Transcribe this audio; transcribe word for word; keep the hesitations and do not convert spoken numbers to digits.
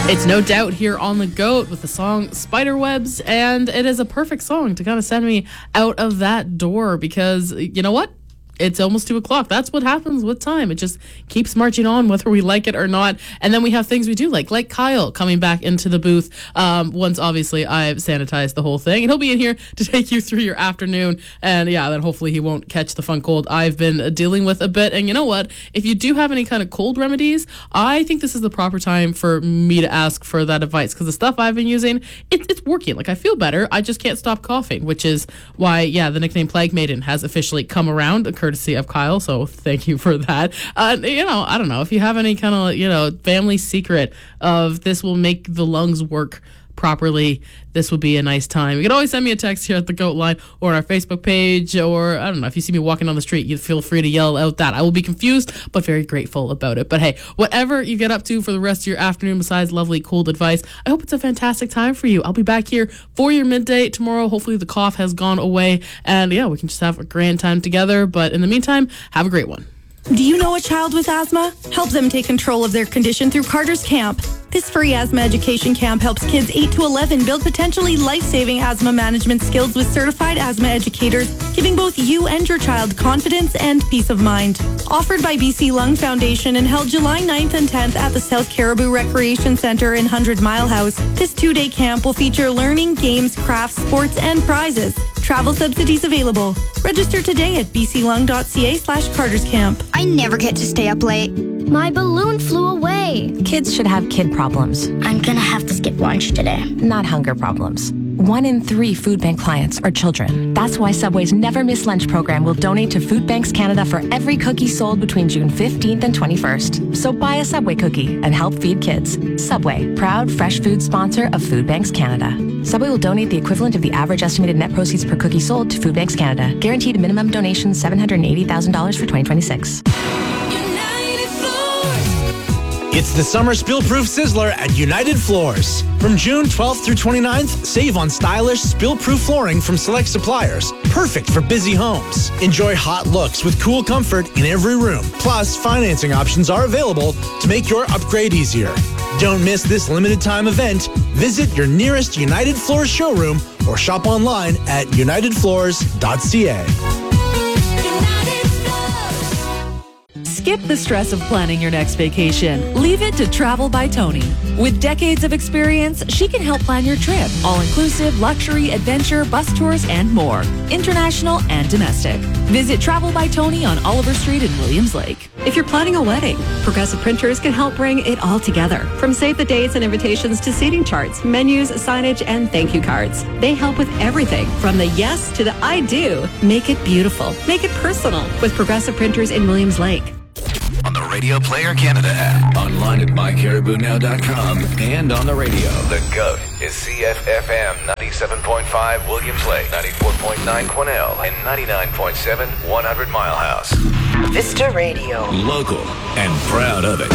It's No Doubt here on The GOAT with the song Spiderwebs, and it is a perfect song to kind of send me out of that door because, you know what? It's almost two o'clock. That's what happens with time. It just keeps marching on whether we like it or not. And then we have things we do like, like Kyle coming back into the booth um, once, obviously, I've sanitized the whole thing. And he'll be in here to take you through your afternoon. And yeah, then hopefully he won't catch the fun cold I've been uh, dealing with a bit. And you know what? If you do have any kind of cold remedies, I think this is the proper time for me to ask for that advice because the stuff I've been using, it, it's working. Like, I feel better. I just can't stop coughing, which is why, yeah, the nickname Plague Maiden has officially come around, courtesy of Kyle, so thank you for that. Uh, you know, I don't know if you have any kind of, you know, family secret of this will make the lungs work properly, this would be a nice time. You can always send me a text here at the GOAT line or on our Facebook page, or I don't know, if you see me walking on the street, you feel free to yell out that. I will be confused, but very grateful about it. But hey, whatever you get up to for the rest of your afternoon besides lovely cold advice, I hope it's a fantastic time for you. I'll be back here for your midday tomorrow. Hopefully the cough has gone away, and yeah, we can just have a grand time together. But in the meantime, have a great one. Do you know a child with asthma? Help them take control of their condition through Carter's Camp. This free asthma education camp helps kids eight to eleven build potentially life-saving asthma management skills with certified asthma educators, giving both you and your child confidence and peace of mind. Offered by B C Lung Foundation and held July ninth and tenth at the South Caribou Recreation Centre in Hundred Mile House, this two-day camp will feature learning, games, crafts, sports, and prizes. Travel subsidies available. Register today at bclung.ca slash Carter's Camp. I never get to stay up late. My balloon flew away. Kids should have kid problems. I'm gonna have to skip lunch today. Not hunger problems. One in three food bank clients are children. That's why Subway's Never Miss Lunch program will donate to Food Banks Canada for every cookie sold between June fifteenth and twenty-first. So buy a Subway cookie and help feed kids. Subway, proud fresh food sponsor of Food Banks Canada. Subway will donate the equivalent of the average estimated net proceeds per cookie sold to Food Banks Canada. Guaranteed minimum donation seven hundred eighty thousand dollars for twenty twenty-six. It's the Summer Spill-Proof Sizzler at United Floors. From June twelfth through twenty-ninth, save on stylish, spill-proof flooring from select suppliers. Perfect for busy homes. Enjoy hot looks with cool comfort in every room. Plus, financing options are available to make your upgrade easier. Don't miss this limited time event. Visit your nearest United Floors showroom or shop online at united floors dot c a. Skip the stress of planning your next vacation. Leave it to Travel by Tony. With decades of experience, she can help plan your trip. All-inclusive, luxury, adventure, bus tours, and more. International and domestic. Visit Travel by Tony on Oliver Street in Williams Lake. If you're planning a wedding, Progressive Printers can help bring it all together. From save the dates and invitations to seating charts, menus, signage, and thank you cards. They help with everything from the yes to the I do. Make it beautiful. Make it personal with Progressive Printers in Williams Lake. On the Radio Player Canada app, online at my caribou now dot com, and on the radio. The GOAT is C F F M ninety-seven point five Williams Lake, ninety-four point nine Quesnel, and ninety-nine point seven one hundred Mile House. Vista Radio. Local and proud of it.